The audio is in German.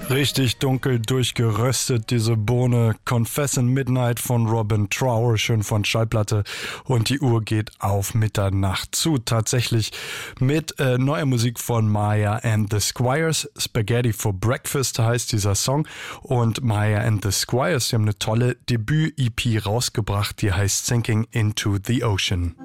Richtig dunkel durchgeröstet, diese Bohne. Confess in Midnight von Robin Trower, schön von Schallplatte. Und die Uhr geht auf Mitternacht zu. Tatsächlich mit neuer Musik von Maya and the Squires. Spaghetti for Breakfast heißt dieser Song. Und Maya and the Squires, die haben eine tolle Debüt-EP rausgebracht, die heißt Sinking into the Ocean.